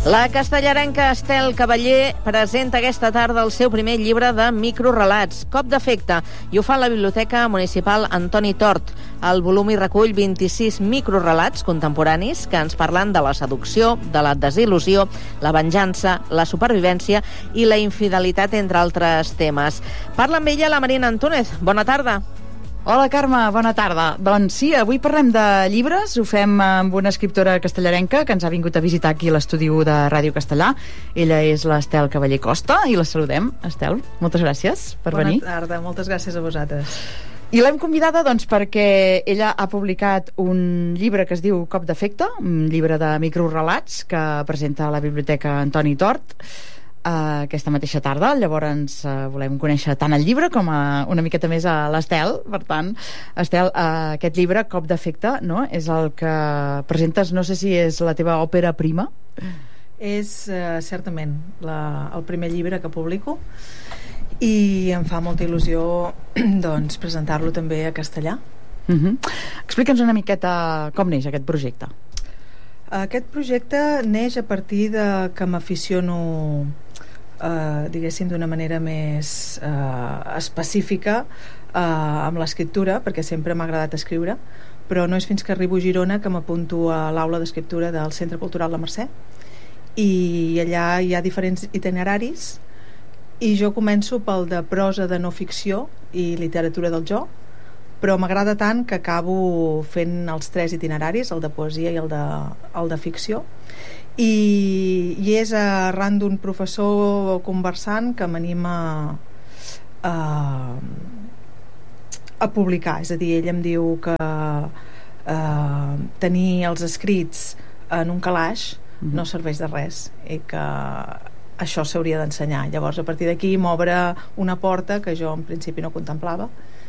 La castellarenca Estel Cavaller presenta aquesta tarda el seu primer llibre de microrelats, Cop d'efecte, i ho fa a la Biblioteca Municipal Antoni Tort. El volum hi recull 26 microrelats contemporanis que ens parlen de la seducció, de la desil·lusió, la venjança, la supervivència i la infidelitat, entre altres temes. Parla amb ella la Marina Antúnez. Bona tarda. Hola, Carme, bona tarda. Doncs sí, avui parlem de llibres, ho fem amb una escriptora castellarenca que ens ha vingut a visitar aquí a l'estudi de Ràdio Castellà. Ella és l'Estel Cavaller Costa i la saludem. Estel, moltes gràcies per venir. Bona tarda, moltes gràcies a vosaltres. I l'hem convidada doncs perquè ella ha publicat un llibre que es diu Cop d'efecte, un llibre de microrelats que presenta a la Biblioteca Antoni Tort aquesta mateixa tarda. Llavors volem conèixer tant el llibre com una miqueta més a l'Estel. Per tant, Estel, aquest llibre, Cop d'efecte, no? És el que presentes, no sé si és la teva òpera prima. És certament el primer llibre que publico i em fa molta il·lusió doncs, presentar-lo també a castellà. Explica'ns una miqueta com neix aquest projecte. Aquest projecte neix a partir de que m'aficiono diguéssim d'una manera més específica amb l'escriptura, perquè sempre m'ha agradat escriure, però no és fins que arribo a Girona que m'apunto a l'aula d'escriptura del Centre Cultural La Mercè, i allà hi ha diferents itineraris i jo començo pel de prosa de no ficció i literatura del jo, però m'agrada tant que acabo fent els 3 itineraris, el de poesia i el de ficció, i és arran d'un professor conversant que m'anima a publicar. És a dir, ell em diu que tenir els escrits en un calaix no serveix de res i que això s'hauria d'ensenyar. Llavors, a partir d'aquí m'obre una porta que jo en principi no contemplava,